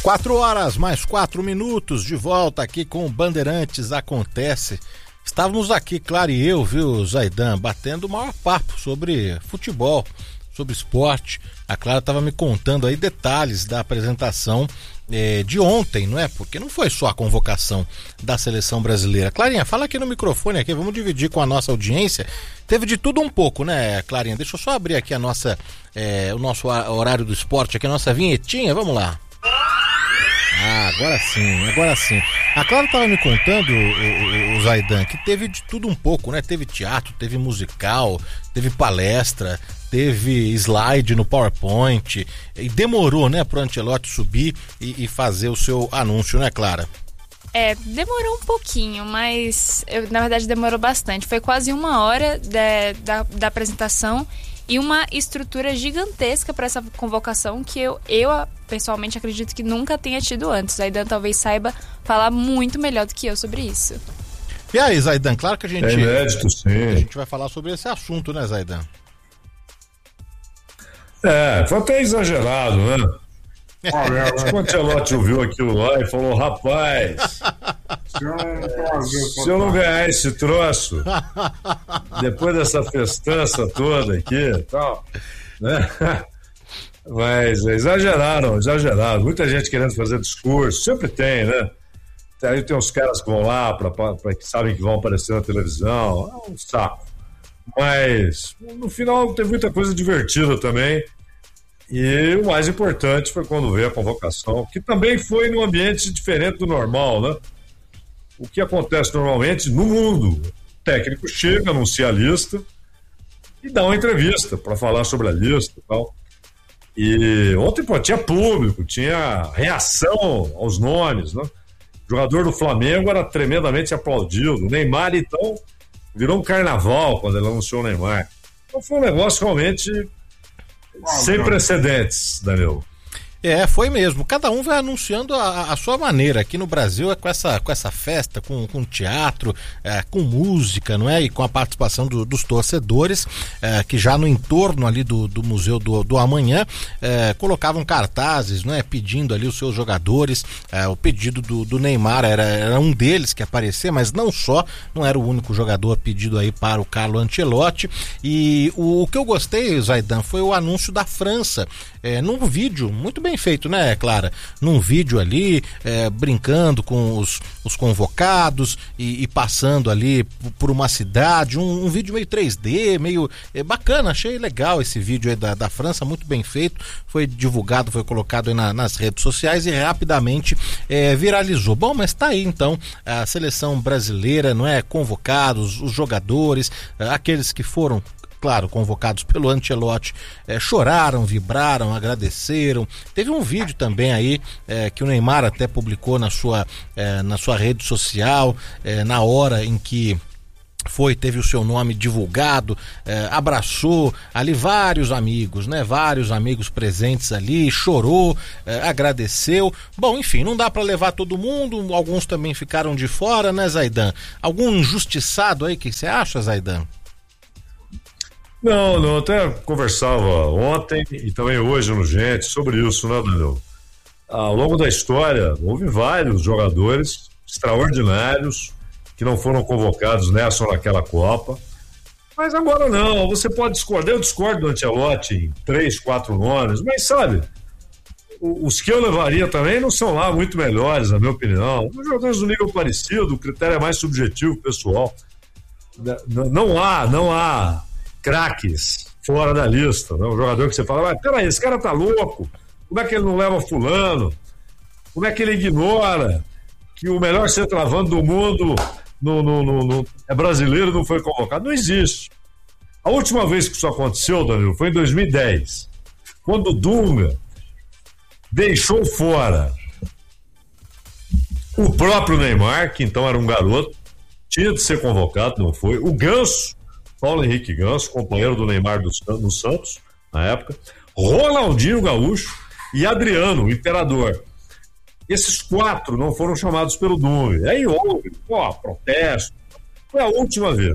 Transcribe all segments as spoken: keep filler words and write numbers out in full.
Quatro horas, mais quatro minutos, de volta aqui com o Bandeirantes Acontece. Estávamos aqui, Clara e eu, viu, Zaidan, batendo o maior papo sobre futebol, sobre esporte. A Clara estava me contando aí detalhes da apresentação eh, de ontem, não é? Porque não foi só a convocação da seleção brasileira. Clarinha, fala aqui no microfone, aqui, vamos dividir com a nossa audiência. Teve de tudo um pouco, né, Clarinha? Deixa eu só abrir aqui a nossa, eh, o nosso horário do esporte, aqui a nossa vinhetinha, vamos lá. Ah, agora sim, agora sim. A Clara estava me contando, o, o, o Zaidan, que teve de tudo um pouco, né? Teve teatro, teve musical, teve palestra, teve slide no PowerPoint, e demorou, né, pro Ancelotti subir e, e fazer o seu anúncio, né, Clara? É, demorou um pouquinho, mas eu, na verdade demorou bastante. Foi quase uma hora de, da, da apresentação e uma estrutura gigantesca para essa convocação que eu, eu pessoalmente acredito que nunca tenha tido antes. Zaidan talvez saiba falar muito melhor do que eu sobre isso. E aí, Zaidan, claro que a gente, é inédito, sim. a gente vai falar sobre esse assunto, né, Zaidan? É, foi até exagerado, né? Olha, o Ancelotti ouviu aquilo lá e falou, rapaz, se eu não ganhar esse troço, depois dessa festança toda aqui e tal, né? Mas exageraram, exageraram. Muita gente querendo fazer discurso, sempre tem, né? Aí tem uns caras que vão lá, pra, pra, pra, que sabem que vão aparecer na televisão, é um saco. Mas no final teve muita coisa divertida também. E o mais importante foi quando veio a convocação, que também foi num ambiente diferente do normal, né? O que acontece normalmente no mundo, o técnico chega, anuncia a lista e dá uma entrevista para falar sobre a lista e tal. E ontem, pô, tinha público, tinha reação aos nomes, né? O jogador do Flamengo era tremendamente aplaudido. O Neymar, então, virou um carnaval quando ele anunciou o Neymar. Então foi um negócio realmente sem precedentes, Daniel. É, foi mesmo. Cada um vai anunciando a, a sua maneira. Aqui no Brasil é com essa, com essa festa, com, com teatro, é, com música, não é? E com a participação do, dos torcedores, é, que já no entorno ali do, do Museu do, do Amanhã, é, colocavam cartazes, não é? Pedindo ali os seus jogadores. É, o pedido do, do Neymar era, era um deles que aparecia, mas não só, não era o único jogador pedido aí para o Carlo Ancelotti. E o, o que eu gostei, Zaidan, foi o anúncio da França, é, num vídeo muito bem feito, né, Clara? Num vídeo ali, é, brincando com os, os convocados e, e passando ali por uma cidade, um, um vídeo meio três D, meio é, bacana, achei legal esse vídeo aí da, da França, muito bem feito, foi divulgado, foi colocado aí na, nas redes sociais e rapidamente é, viralizou. Bom, mas tá aí então a seleção brasileira, não é? Convocados, os jogadores, aqueles que foram, claro, convocados pelo Ancelotti, é, choraram, vibraram, agradeceram. Teve um vídeo também aí é, que o Neymar até publicou na sua, é, na sua rede social, é, na hora em que foi, teve o seu nome divulgado, é, abraçou ali vários amigos, né? Vários amigos presentes ali, chorou, é, agradeceu. Bom, enfim, não dá para levar todo mundo, alguns também ficaram de fora, né, Zaidan? Algum injustiçado aí, o que você acha, Zaidan? Não, não, até conversava ontem e também hoje no Gente sobre isso, né, Daniel? Ao longo da história, houve vários jogadores extraordinários que não foram convocados nessa ou naquela Copa, mas agora não, você pode discordar, eu discordo do Ancelotti em três, quatro nomes, mas sabe, os que eu levaria também não são lá muito melhores, na minha opinião. Os jogadores do nível parecido, o critério é mais subjetivo, pessoal. Não há, não há craques fora da lista, né? Um jogador que você fala, mas peraí, esse cara tá louco, como é que ele não leva fulano, como é que ele ignora que o melhor centroavante do mundo no, no, no, no, é brasileiro, não foi convocado? Não existe. A última vez que isso aconteceu, Danilo, foi em dois mil e dez, quando o Dunga deixou fora o próprio Neymar, que então era um garoto, tinha de ser convocado, não foi, o Ganso, Paulo Henrique Ganso, companheiro do Neymar do, do Santos, na época, Ronaldinho Gaúcho e Adriano, o Imperador. Esses quatro não foram chamados pelo Dunga. Aí houve, ó, protesto. Foi a última vez.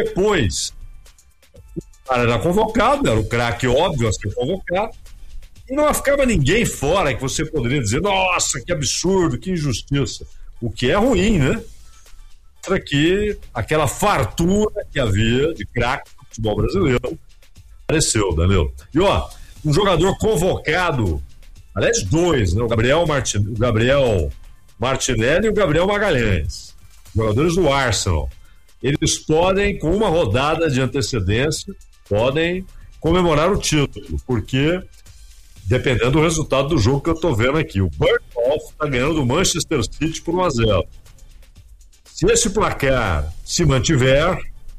Depois, o cara era convocado, era o craque óbvio a ser convocado, E não ficava ninguém fora que você poderia dizer, nossa, que absurdo, que injustiça. O que é ruim, né? Para que aquela fartura que havia de craque do futebol brasileiro apareceu, Danilo. E ó, um jogador convocado, aliás, dois, né? O Gabriel, Martin, o Gabriel Martinelli e o Gabriel Magalhães, jogadores do Arsenal. Eles podem, com uma rodada de antecedência, podem comemorar o título, porque dependendo do resultado do jogo que eu tô vendo aqui, o Bournemouth está ganhando do Manchester City por um a zero. Se esse placar se mantiver,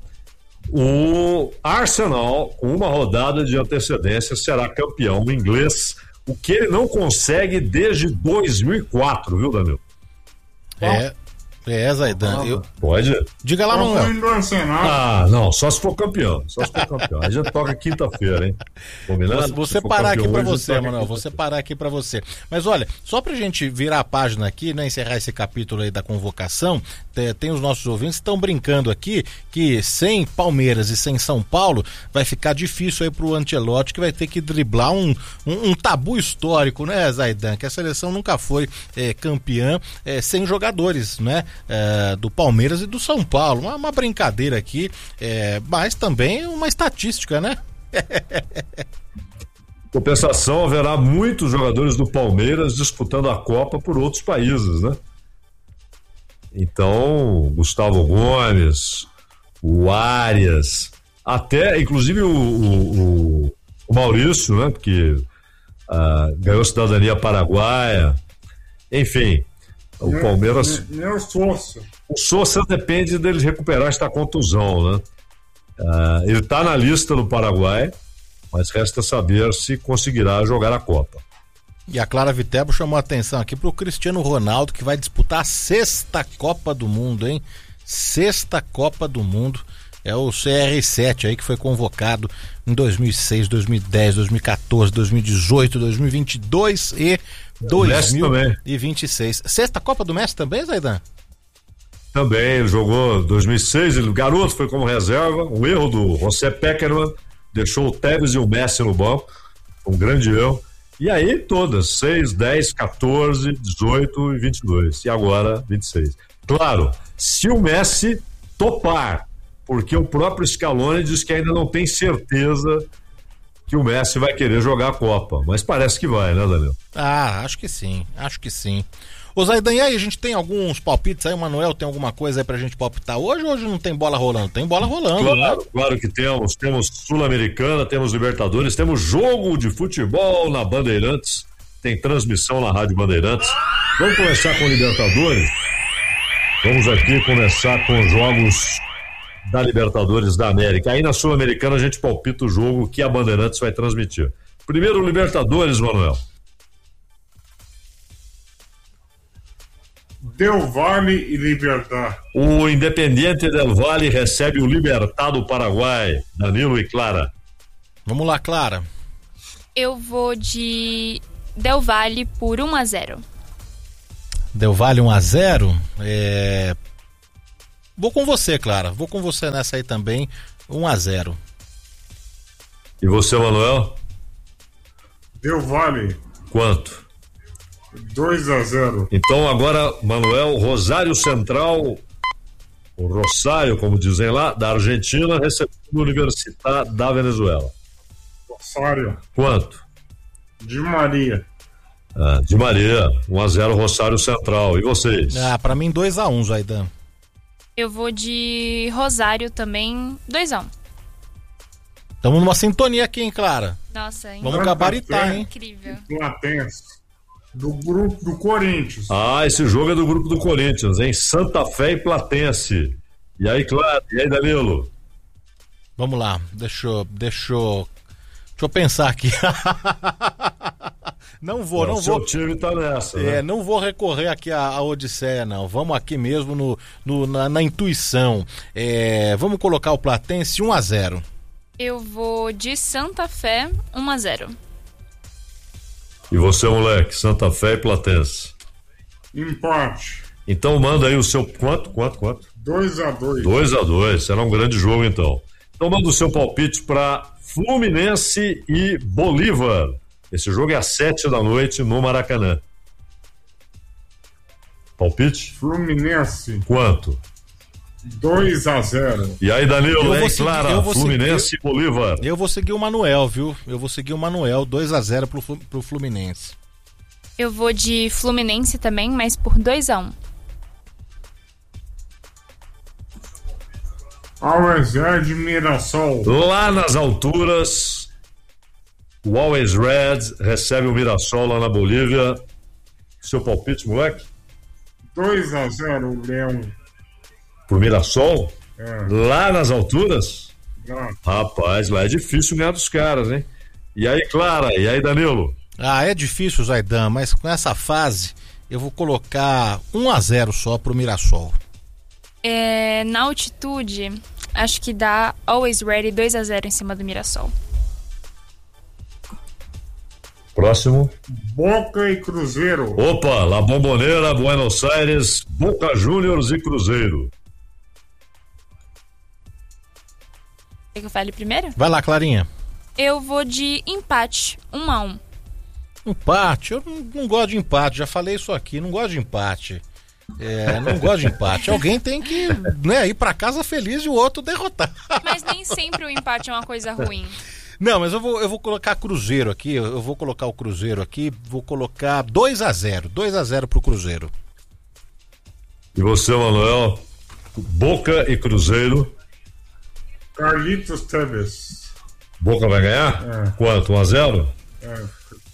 o Arsenal, com uma rodada de antecedência, será campeão inglês, o que ele não consegue desde dois mil e quatro, viu, Danilo? É, é, Zaidan. Eu... Pode? Diga lá, Manuel. Ah, não, só se for campeão. Só se for campeão. A gente toca quinta-feira, hein? Combinado? Vou separar aqui pra você, Manuel. Vou separar aqui pra você. Mas olha, só pra gente virar a página aqui, né? Encerrar esse capítulo aí da convocação, tem, tem os nossos ouvintes que estão brincando aqui que sem Palmeiras e sem São Paulo vai ficar difícil aí pro Ancelotti, que vai ter que driblar um, um, um tabu histórico, né, Zaidan? Que a seleção nunca foi é, campeã é, sem jogadores, né? É, do Palmeiras e do São Paulo, uma, uma brincadeira aqui, é, mas também uma estatística, né? Compensação, haverá muitos jogadores do Palmeiras disputando a Copa por outros países, né? Então, Gustavo Gomes, o Arias, até, inclusive o, o, o Maurício, né? Porque uh, ganhou cidadania paraguaia, enfim. O nem, Palmeiras. Nem, nem o Sousa. O Sousa depende dele recuperar esta contusão, né? Uh, ele está na lista do Paraguai, mas resta saber se conseguirá jogar a Copa. E a Clara Vitebo chamou a atenção aqui para o Cristiano Ronaldo, que vai disputar a sexta Copa do Mundo, hein? Sexta Copa do Mundo. É o C R sete aí que foi convocado em dois mil e seis, dois mil e dez, dois mil e quatorze, dois mil e dezoito, dois mil e vinte e dois e dois mil e vinte e seis. Sexta Copa do Messi também, Zaidan? Também, ele jogou dois mil e seis, ele, o garoto foi como reserva, um erro do José Peckerman, deixou o Tevez e o Messi no banco, um grande erro. E aí todas, seis, dez, quatorze, dezoito e vinte e dois. E agora vinte e seis. Claro, se o Messi topar, porque o próprio Scaloni diz que ainda não tem certeza que o Messi vai querer jogar a Copa, mas parece que vai, né, Danilo? Ah, acho que sim, acho que sim. Ô Zaidan, e aí, a gente tem alguns palpites aí, o Manuel tem alguma coisa aí pra gente palpitar hoje ou hoje não tem bola rolando? Tem bola rolando, claro, né? Claro que temos, temos Sul-Americana, temos Libertadores, temos jogo de futebol na Bandeirantes, tem transmissão na Rádio Bandeirantes. Vamos começar com Libertadores? Vamos aqui começar com os jogos da Libertadores da América. Aí na Sul-Americana a gente palpita o jogo que a Bandeirantes vai transmitir. Primeiro Libertadores, Manuel. Del Valle e Libertad. O Independiente Del Valle recebe o Libertad do Paraguai. Danilo e Clara. Vamos lá, Clara. Eu vou de Del Valle por um a zero. Del Valle um a zero? É... Vou com você, Clara. Vou com você nessa aí também. um a zero. E você, Manuel? Del Valle. Quanto? dois a zero. Então agora, Manuel, Rosário Central, o Rosário, como dizem lá, da Argentina, recebendo a Universidade da Venezuela. Rosário. Quanto? De Maria. Ah, de Maria, um a zero Rosário Central. E vocês? Ah, pra mim dois a um, Zaidan. Eu vou de Rosário também, dois a um. Estamos numa sintonia aqui, hein, Clara? Nossa, hein? Vamos gabaritar, hein? Incrível. Platense. Do grupo do Corinthians. Ah, esse jogo é do grupo do Corinthians, hein? Santa Fé e Platense. E aí, Clara? E aí, Danilo? Vamos lá, deixa eu, deixa eu, deixa eu pensar aqui. Não vou, não, não vou. O seu time tá nessa, é, né? Não vou recorrer aqui à, à Odisseia, não. Vamos aqui mesmo no, no, na, na intuição. É, vamos colocar o Platense um a zero. Eu vou de Santa Fé um a zero. E você, moleque? Santa Fé e Platense. Empate. Então manda aí o seu... Quanto? Quanto? Quanto? dois a dois. dois a dois. Será um grande jogo, então. Então manda o seu palpite para Fluminense e Bolívar. Esse jogo é às sete da noite no Maracanã. Palpite? Fluminense. Quanto? dois a zero. E aí, Danilo, é seguir, clara, Fluminense seguir, e Bolívar. Eu vou seguir o Manuel, viu? Eu vou seguir o Manuel, dois a zero pro, pro Fluminense. Eu vou de Fluminense também, mas por dois a um. Always Red Mirassol. Lá nas alturas, o Always Red recebe o Mirassol lá na Bolívia. Seu palpite, moleque? dois a zero, Leão. Por Mirassol? É. Lá nas alturas? É. Rapaz, lá é difícil ganhar dos caras, hein? E aí, Clara? E aí, Danilo? Ah, é difícil, Zaidan, mas com essa fase eu vou colocar um a zero só pro Mirassol. É, na altitude, acho que dá Always Ready dois a zero em cima do Mirassol. Próximo. Boca e Cruzeiro. Opa, La Bombonera, Buenos Aires, Boca Juniors e Cruzeiro. Quer que eu fale primeiro? Vai lá, Clarinha. Eu vou de empate, um a um. Empate? Eu não, não gosto de empate, já falei isso aqui, não gosto de empate. É, não gosto de empate. Alguém tem que, né, ir pra casa feliz e o outro derrotar. Mas nem sempre o empate é uma coisa ruim. Não, mas eu vou, eu vou colocar Cruzeiro aqui, eu vou colocar o Cruzeiro aqui, vou colocar dois a zero, dois a zero pro Cruzeiro. E você, Manuel? Boca e Cruzeiro. Carlitos Tevez. Boca vai ganhar? É. Quanto? um a zero? É.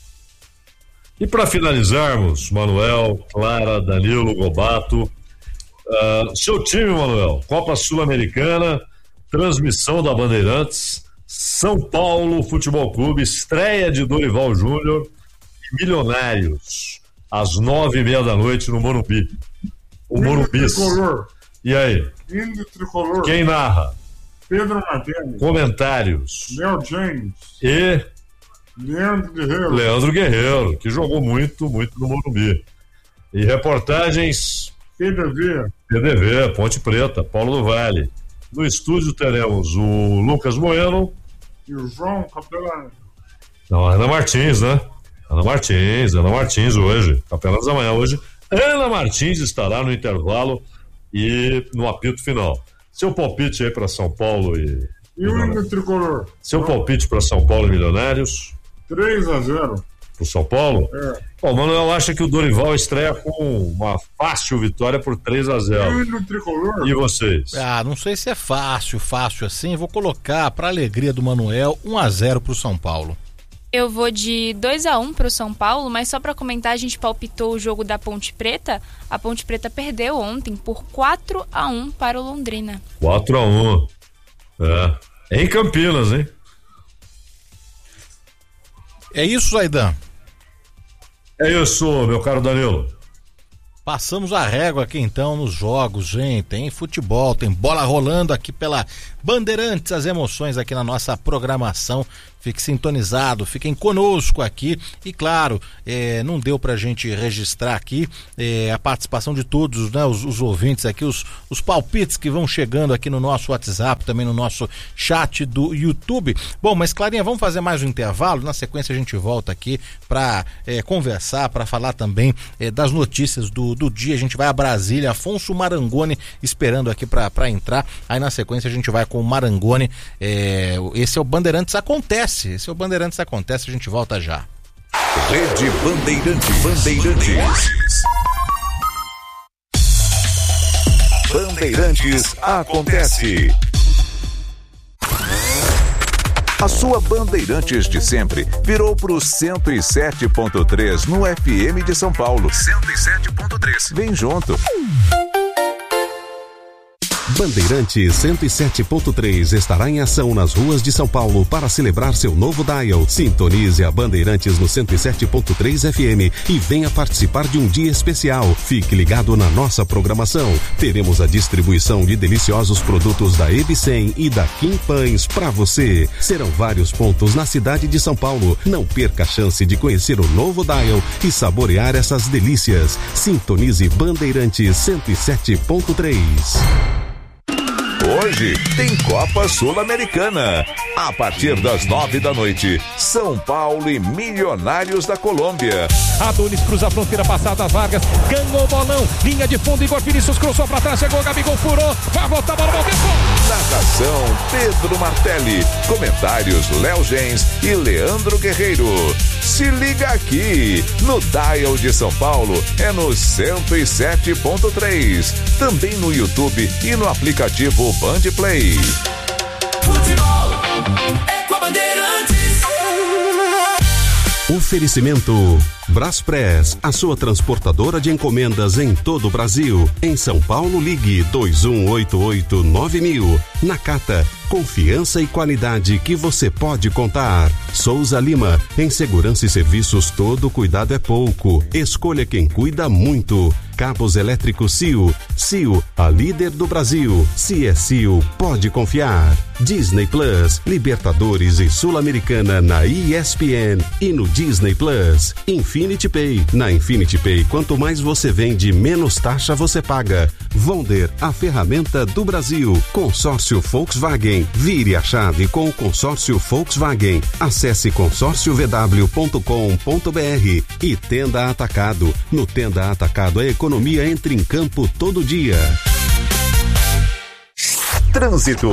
E para finalizarmos, Manuel, Clara, Danilo, Gobato, uh, seu time, Manuel, Copa Sul-Americana, transmissão da Bandeirantes, São Paulo Futebol Clube, estreia de Dorival Júnior e Milionários, às nove e meia da noite no Morumbi. O Morumbi. E aí? Indo Tricolor. Quem narra? Pedro Madeira. Comentários. Léo James. E Leandro Guerreiro. Leandro Guerreiro, que jogou muito, muito no Morumbi. E reportagens P D V. P D V, Ponte Preta, Paulo do Vale. No estúdio teremos o Lucas Bueno e o João Capelani. Não, Ana Martins, né? Ana Martins, Ana Martins hoje, Capelanes da Manhã hoje. Ana Martins estará no intervalo e no apito final. Seu palpite aí para São Paulo e... E o Indo Tricolor. Seu palpite para São Paulo e Milionários? três a zero. Pro São Paulo? É. Bom, o Manuel acha que o Dorival estreia com uma fácil vitória por três a zero. E o Tricolor? E vocês? Ah, não sei se é fácil, fácil assim. Vou colocar, para alegria do Manuel, um a zero pro São Paulo. Eu vou de dois a um pro São Paulo, mas só para comentar, a gente palpitou o jogo da Ponte Preta. A Ponte Preta perdeu ontem por quatro a um para o Londrina. quatro a um. É. Em Campinas, hein? É isso, Zaidan? É isso, meu caro Danilo. Passamos a régua aqui então nos jogos, gente. Tem futebol, tem bola rolando aqui pela Bandeirantes, as emoções aqui na nossa programação. Fique sintonizado, fiquem conosco aqui. E claro, é, não deu pra gente registrar aqui é, a participação de todos, né, os, os ouvintes aqui, os, os palpites que vão chegando aqui no nosso WhatsApp, também no nosso chat do YouTube. Bom, mas Clarinha, vamos fazer mais um intervalo. Na sequência a gente volta aqui para é, conversar, para falar também é, das notícias do, do dia. A gente vai a Brasília, Afonso Marangoni esperando aqui para entrar. Aí na sequência a gente vai com o Marangoni. É, esse é o Bandeirantes Acontece. Esse é o Bandeirantes Acontece, a gente volta já. Rede Bandeirantes. Bandeirantes. Bandeirantes Acontece. A sua Bandeirantes de sempre virou pro cento e sete ponto três no F M de São Paulo. cento e sete ponto três. Vem junto. Bandeirantes cento e sete ponto três estará em ação nas ruas de São Paulo para celebrar seu novo dial. Sintonize a Bandeirantes no cento e sete ponto três F M e venha participar de um dia especial. Fique ligado na nossa programação. Teremos a distribuição de deliciosos produtos da Ebicem e da Kim Pães para você. Serão vários pontos na cidade de São Paulo. Não perca a chance de conhecer o novo dial e saborear essas delícias. Sintonize Bandeirantes cento e sete ponto três. Hoje tem Copa Sul-Americana. A partir das nove da noite, São Paulo e Milionários da Colômbia. Adonis cruza a fronteira, passada as Vargas, ganhou o bolão, linha de fundo, Igor Vinícius cruzou pra trás, chegou, Gabigol furou, vai voltar, bola, volta, Narração Pedro Martelli, comentários Léo Gens e Leandro Guerreiro. Se liga aqui, no Dial de São Paulo, é no cento e sete ponto três, também no YouTube e no aplicativo Band Play. Futebol é com a Bandeirantes. Oferecimento Braspress, a sua transportadora de encomendas em todo o Brasil. Em São Paulo, ligue dois um oito oito nove mil. Nakata, confiança e qualidade que você pode contar. Souza Lima, em segurança e serviços todo cuidado é pouco. Escolha quem cuida muito. Cabos elétricos C I O. C I O, a líder do Brasil. Se é C I O, pode confiar. Disney Plus, Libertadores e Sul-Americana na E S P N e no Disney Plus. Infinity Pay. Na Infinity Pay, quanto mais você vende, menos taxa você paga. Vonder, a ferramenta do Brasil. Consórcio Volkswagen. Vire a chave com o consórcio Volkswagen. Acesse consórcio v w ponto com ponto b r. E Tenda Atacado. No Tenda Atacado, a economia entra em campo todo dia. Trânsito.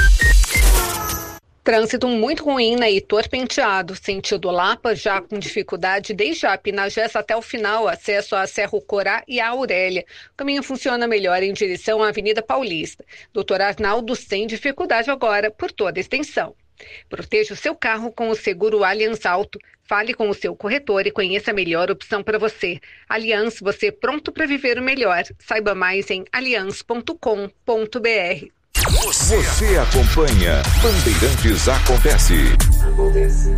Trânsito muito ruim na Heitor Penteado, sentido Lapa, já com dificuldade desde a Pinagés até o final, acesso a Cerro Corá e a Aurélia. O caminho funciona melhor em direção à Avenida Paulista. Doutor Arnaldo sem dificuldade agora por toda a extensão. Proteja o seu carro com o seguro Allianz Auto. Fale com o seu corretor e conheça a melhor opção para você. Allianz, você pronto para viver o melhor. Saiba mais em allianz ponto com ponto b r. Você, Você acompanha Bandeirantes Acontece. Acontece.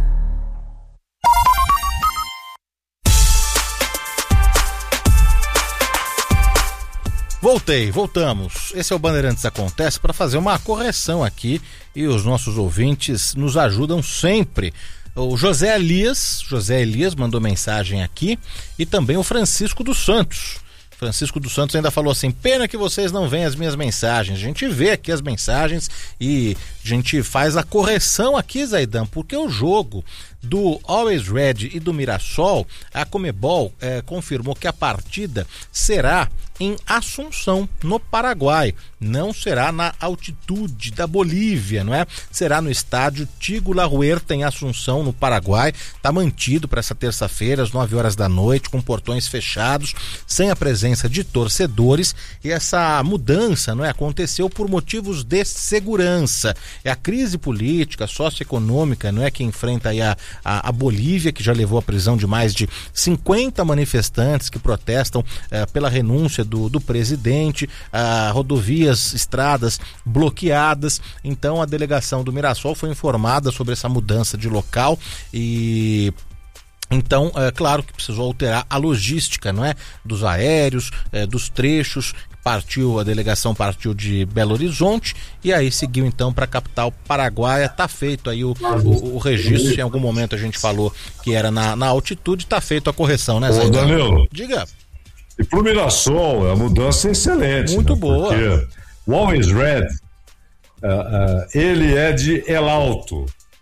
Voltei, voltamos. Esse é o Bandeirantes Acontece para fazer uma correção aqui e os nossos ouvintes nos ajudam sempre. O José Elias, José Elias mandou mensagem aqui e também o Francisco dos Santos. Francisco dos Santos ainda falou assim: pena que vocês não veem as minhas mensagens. A gente vê aqui as mensagens e a gente faz a correção aqui, Zaidan, porque o jogo do Always Red e do Mirassol, a Conmebol eh, confirmou que a partida será em Assunção, no Paraguai. Não será na altitude da Bolívia, não é? Será no estádio Tigo La Huerta, em Assunção, no Paraguai. Está mantido para essa terça-feira, às nove horas da noite, com portões fechados, sem a presença de torcedores. E essa mudança, não é, aconteceu por motivos de segurança. É a crise política, socioeconômica, não é, que enfrenta aí a, a, a Bolívia, que já levou à prisão de mais de cinquenta manifestantes que protestam eh, pela renúncia Do, do presidente, a rodovias, estradas bloqueadas. Então a delegação do Mirassol foi informada sobre essa mudança de local e então é claro que precisou alterar a logística, não é, dos aéreos, é, dos trechos. Partiu, a delegação partiu de Belo Horizonte e aí seguiu então para a capital paraguaia. Tá feito aí o, o, o registro. Em algum momento a gente falou que era na, na altitude, tá feito a correção, né, Zé? Ô, Danilo, diga. E pro Mirassol, a mudança é excelente. Muito, né? Boa. Porque o Always Red, uh, uh, ele é de El Alto.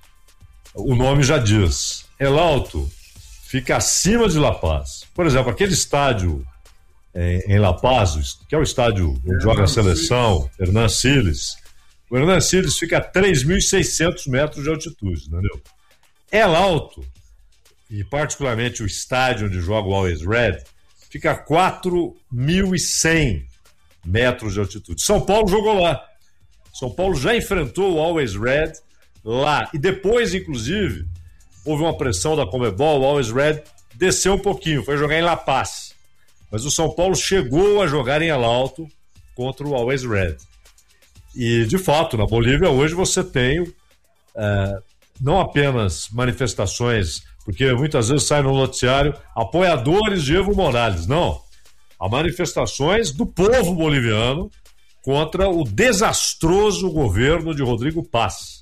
O nome já diz. El Alto fica acima de La Paz. Por exemplo, aquele estádio em, em La Paz, que é o estádio onde joga a seleção, Hernan Siles. O Hernan Siles fica a três mil e seiscentos metros de altitude, entendeu? El Alto, e particularmente o estádio onde joga o Always Red, fica a quatro mil e cem metros de altitude. São Paulo jogou lá. São Paulo já enfrentou o Always Red lá. E depois, inclusive, houve uma pressão da Conmebol, o Always Red desceu um pouquinho, foi jogar em La Paz. Mas o São Paulo chegou a jogar em El Alto contra o Always Red. E, de fato, na Bolívia hoje você tem uh, não apenas manifestações, porque muitas vezes sai no noticiário apoiadores de Evo Morales. Não. Há manifestações do povo boliviano contra o desastroso governo de Rodrigo Paz.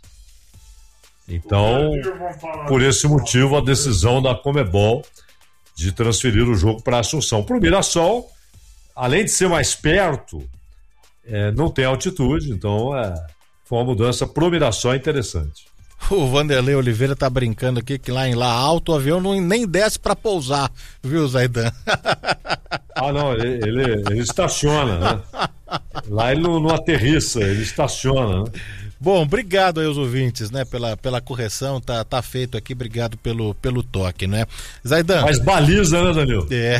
Então, por esse motivo, a decisão da Conmebol de transferir o jogo para Assunção. Para o Mirassol, além de ser mais perto, é, não tem altitude, então é, foi uma mudança pro Mirassol interessante. O Vanderlei Oliveira tá brincando aqui que lá em lá alto o avião não, nem desce para pousar, viu, Zaidan? Ah, não, ele, ele, ele estaciona, né? Lá ele não, não aterrissa, ele estaciona, né? Bom, obrigado aí aos ouvintes, né, pela, pela correção, tá, tá feito aqui, obrigado pelo, pelo toque, né? Zaidan. Mas baliza, né, Danilo? É.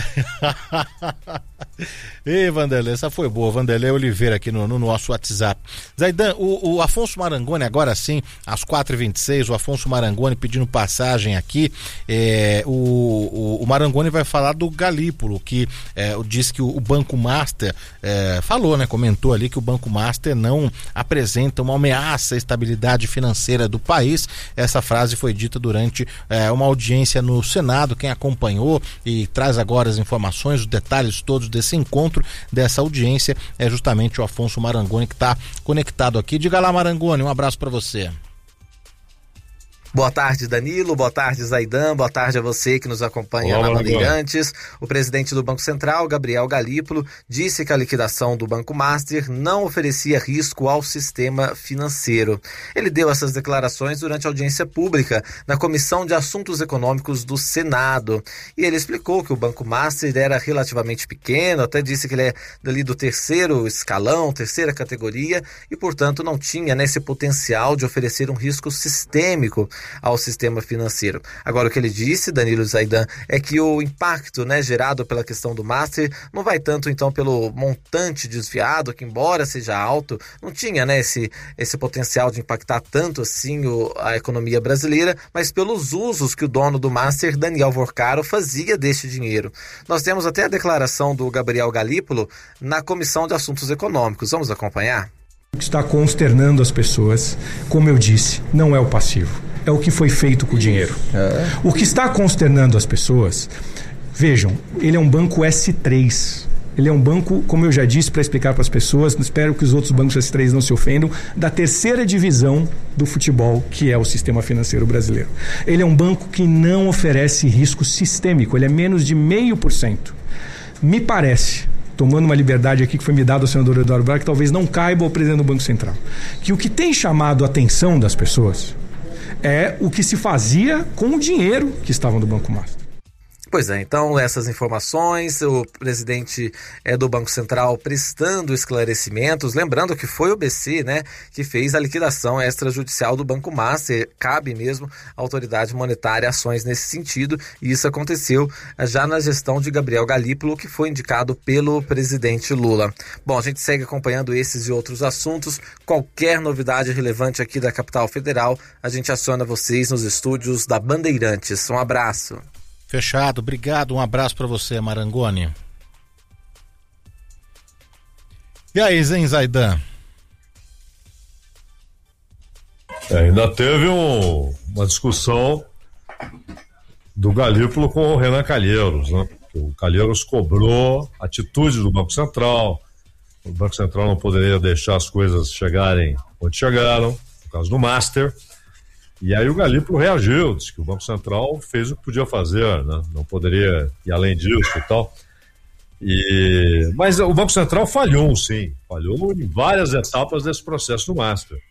Ei, Vanderlei, essa foi boa, Vanderlei Oliveira aqui no, no nosso WhatsApp. Zaidan, o, o Afonso Marangoni, agora sim, às quatro e vinte e seis, o Afonso Marangoni pedindo passagem aqui, é, o, o, o Marangoni vai falar do Galípolo, que é, diz que o, o Banco Master é, falou, né, comentou ali que o Banco Master não apresenta uma ameaça à estabilidade financeira do país. Essa frase foi dita durante é, uma audiência no Senado. Quem acompanhou e traz agora as informações, os detalhes todos desse encontro, dessa audiência, é justamente o Afonso Marangoni, que está conectado aqui. Diga lá, Marangoni, um abraço para você. Boa tarde, Danilo. Boa tarde, Zaidan. Boa tarde a você que nos acompanha Olá, na Bandeirantes. Olá. O presidente do Banco Central, Gabriel Galípolo, disse que a liquidação do Banco Master não oferecia risco ao sistema financeiro. Ele deu essas declarações durante a audiência pública na Comissão de Assuntos Econômicos do Senado. E ele explicou que o Banco Master era relativamente pequeno, até disse que ele é dali do terceiro escalão, terceira categoria, e, portanto, não tinha, né, esse potencial de oferecer um risco sistêmico ao sistema financeiro. Agora, o que ele disse, Danilo Zaidan, é que o impacto, né, gerado pela questão do Master não vai tanto, então, pelo montante desviado, que embora seja alto, não tinha, né, esse, esse potencial de impactar tanto assim o, a economia brasileira, mas pelos usos que o dono do Master, Daniel Vorcaro, fazia deste dinheiro. Nós temos até a declaração do Gabriel Galípolo na Comissão de Assuntos Econômicos. Vamos acompanhar? O que está consternando as pessoas, como eu disse, não é o passivo. É o que foi feito com o dinheiro. É. O que está consternando as pessoas, vejam, ele é um banco S três. Ele é um banco, como eu já disse para explicar para as pessoas, espero que os outros bancos S três não se ofendam, da terceira divisão do futebol, que é o sistema financeiro brasileiro. Ele é um banco que não oferece risco sistêmico, ele é menos de meio por cento. Me parece, tomando uma liberdade aqui que foi me dada ao senador Eduardo Braga, que talvez não caiba ao presidente do Banco Central, que o que tem chamado a atenção das pessoas é o que se fazia com o dinheiro que estava no Banco Master. Pois é, então essas informações, o presidente é, do Banco Central prestando esclarecimentos, lembrando que foi o B C, né, que fez a liquidação extrajudicial do Banco Master, cabe mesmo à autoridade monetária ações nesse sentido, e isso aconteceu já na gestão de Gabriel Galípolo, que foi indicado pelo presidente Lula. Bom, a gente segue acompanhando esses e outros assuntos, qualquer novidade relevante aqui da capital federal, a gente aciona vocês nos estúdios da Bandeirantes. Um abraço. Fechado, obrigado, um abraço para você, Marangoni. E aí, Zen Zaidan? É, ainda teve um, uma discussão do Galípolo com o Renan Calheiros, né? O Calheiros cobrou atitude do Banco Central, o Banco Central não poderia deixar as coisas chegarem onde chegaram, por causa do Master. E aí o Galípolo reagiu, disse que o Banco Central fez o que podia fazer, né? Não poderia ir além disso e tal. E... Mas o Banco Central falhou, sim, falhou em várias etapas desse processo do Master.